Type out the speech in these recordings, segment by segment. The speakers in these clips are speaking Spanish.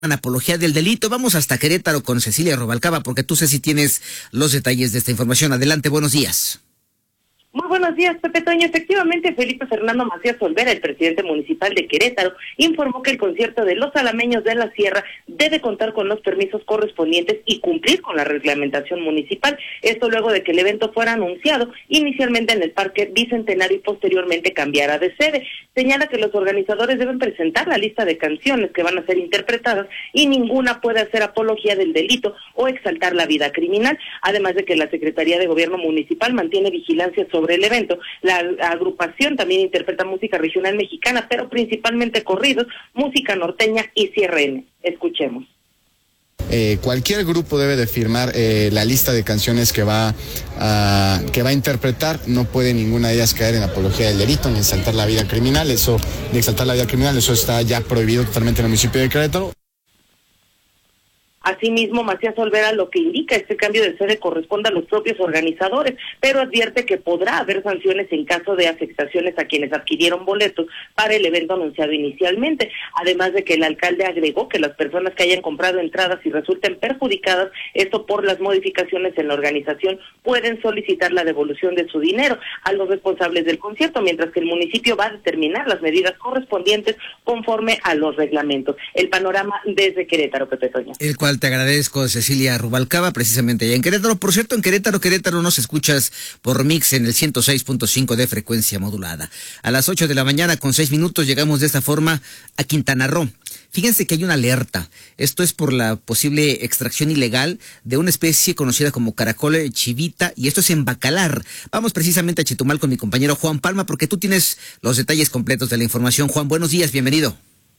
apología del delito. Vamos hasta Querétaro con Cecilia Rubalcaba, porque tú, Ceci, tienes los detalles de esta información. Adelante, buenos días. Muy buenos días, Pepe Toño. Efectivamente, Felipe Fernando Macías Olvera, el presidente municipal de Querétaro, informó que el concierto de los Alameños de la Sierra debe contar con los permisos correspondientes y cumplir con la reglamentación municipal. Esto luego de que el evento fuera anunciado inicialmente en el Parque Bicentenario y posteriormente cambiara de sede. Señala que los organizadores deben presentar la lista de canciones que van a ser interpretadas y ninguna puede hacer apología del delito o exaltar la vida criminal. Además de que la Secretaría de Gobierno Municipal mantiene vigilancia sobre el evento. La agrupación también interpreta música regional mexicana, pero principalmente corridos, música norteña y CRM. Escuchemos. Cualquier grupo debe de firmar la lista de canciones que va a interpretar. No puede ninguna de ellas caer en apología del delito ni exaltar la vida criminal. Eso está ya prohibido totalmente en el municipio de Querétaro. Asimismo, Macías Olvera lo que indica este cambio de sede corresponde a los propios organizadores, pero advierte que podrá haber sanciones en caso de afectaciones a quienes adquirieron boletos para el evento anunciado inicialmente. Además de que el alcalde agregó que las personas que hayan comprado entradas y resulten perjudicadas, esto por las modificaciones en la organización, pueden solicitar la devolución de su dinero a los responsables del concierto, mientras que el municipio va a determinar las medidas correspondientes conforme a los reglamentos. El panorama desde Querétaro, Pepe Toño. El cual te agradezco, Cecilia Rubalcaba, precisamente allá en Querétaro. Por cierto, en Querétaro nos escuchas por Mix en el 106.5 de frecuencia modulada. A las 8 de la mañana con 6 minutos llegamos de esta forma a Quintana Roo. Fíjense que hay una alerta. Esto es por la posible extracción ilegal de una especie conocida como caracol chivita, y esto es en Bacalar. Vamos precisamente a Chetumal con mi compañero Juan Palma, porque tú tienes los detalles completos de la información. Juan, buenos días, bienvenido.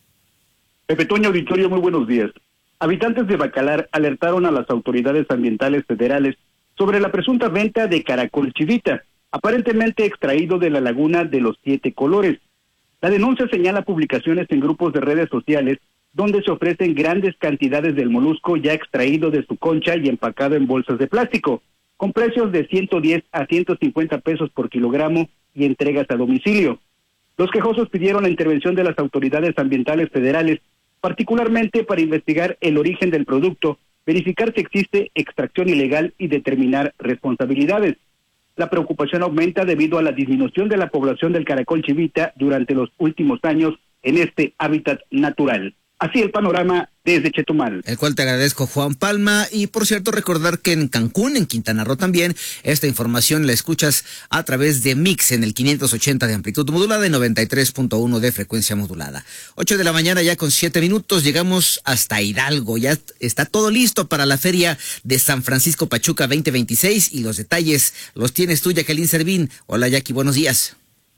Pepe Toño, auditorio, muy buenos días. Habitantes de Bacalar alertaron a las autoridades ambientales federales sobre la presunta venta de caracol chivita, aparentemente extraído de la laguna de los 7 colores. La denuncia señala publicaciones en grupos de redes sociales donde se ofrecen grandes cantidades del molusco ya extraído de su concha y empacado en bolsas de plástico, con precios de 110 a 150 pesos por kilogramo y entregas a domicilio. Los quejosos pidieron la intervención de las autoridades ambientales federales, particularmente para investigar el origen del producto, verificar si existe extracción ilegal y determinar responsabilidades. La preocupación aumenta debido a la disminución de la población del caracol chivita durante los últimos años en este hábitat natural. Así el panorama desde Chetumal. El cual te agradezco, Juan Palma. Y por cierto, recordar que en Cancún, en Quintana Roo también, esta información la escuchas a través de Mix en el 580 de amplitud modulada y 93.1 de frecuencia modulada. 8 de la mañana ya con 7 minutos, llegamos hasta Hidalgo. Ya está todo listo para la Feria de San Francisco Pachuca 2026 y los detalles los tienes tú, Jacqueline Servín. Hola, Jackie, buenos días.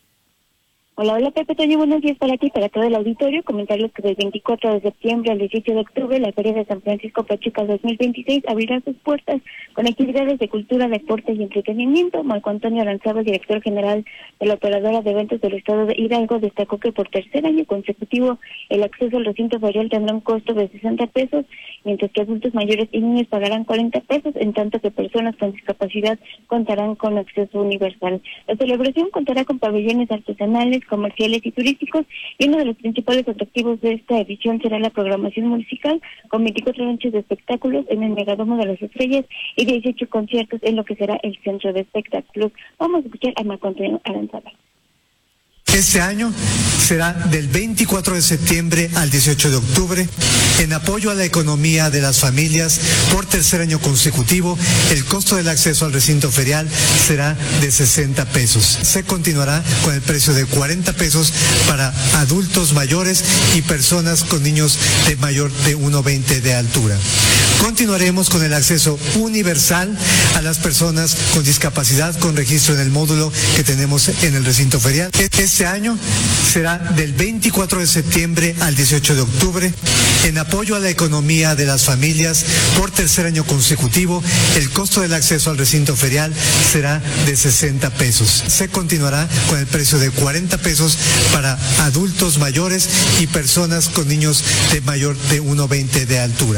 Hola Pepe Toño, buenos días para ti y para todo el auditorio. Comentarles que del 24 de septiembre al 18 de octubre la Feria de San Francisco Pachuca 2026 abrirá sus puertas con actividades de cultura, deportes y entretenimiento. Marco Antonio Aranzaba, director general de la operadora de eventos del estado de Hidalgo, destacó que por tercer año consecutivo el acceso al recinto ferial tendrá un costo de 60 pesos, mientras que adultos mayores y niños pagarán 40 pesos, en tanto que personas con discapacidad contarán con acceso universal. La celebración contará con pabellones artesanales, comerciales y turísticos, y uno de los principales atractivos de esta edición será la programación musical, con 24 noches de espectáculos en el Megadomo de las Estrellas y 18 conciertos en lo que será el centro de espectáculos. Vamos a escuchar a Marco Antonio Aranzaba. Este año será del 24 de septiembre al 18 de octubre. En apoyo a la economía de las familias, por tercer año consecutivo, el costo del acceso al recinto ferial será de 60 pesos. Se continuará con el precio de 40 pesos para adultos mayores y personas con niños de mayor de 1,20 de altura. Continuaremos con el acceso universal a las personas con discapacidad con registro en el módulo que tenemos en el recinto ferial. Este año será del 24 de septiembre al 18 de octubre. En apoyo a la economía de las familias, por tercer año consecutivo, el costo del acceso al recinto ferial será de 60 pesos. Se continuará con el precio de 40 pesos para adultos mayores y personas con niños de mayor de 1,20 de altura.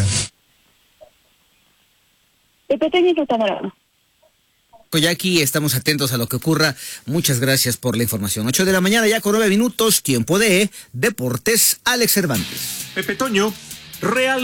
Ya aquí estamos atentos a lo que ocurra. Muchas gracias por la información. 8 de la mañana ya con 9 minutos, tiempo de Deportes, Alex Cervantes. Pepe Toño, Real